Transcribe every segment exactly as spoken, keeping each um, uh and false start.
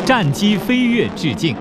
战机飞跃致敬。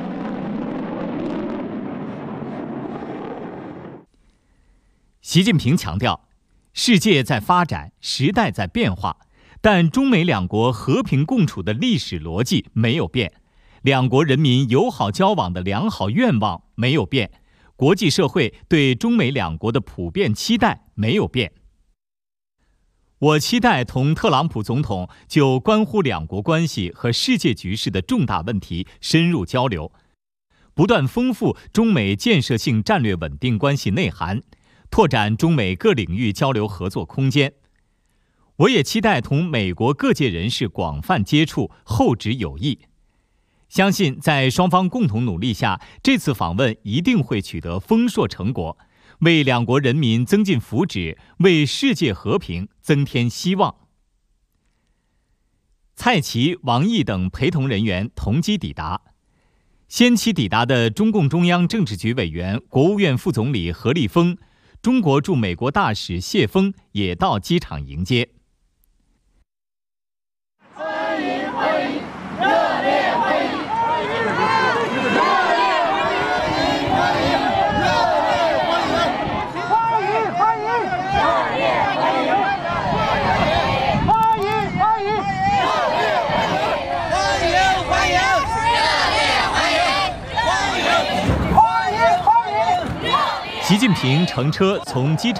习近平强调，世界在发展，时代在变化，但中美两国和平共处的历史逻辑没有变，两国人民友好交往的良好愿望没有变，国际社会对中美两国的普遍期待没有变。我期待同特朗普总统就关乎两国关系和世界局势的重大问题深入交流，不断丰富中美建设性战略稳定关系内涵，拓展中美各领域交流合作空间。我也期待同美国各界人士广泛接触，厚植友谊。相信在双方共同努力下，这次访问一定会取得丰硕成果，为两国人民增进福祉，为世界和平增添希望。蔡奇、王毅等陪同人员同机抵达。先期抵达的中共中央政治局委员、国务院副总理何立峰、中国驻美国大使谢锋也到机场迎接。 欢迎欢迎，热烈欢迎！ 习近平乘车从机场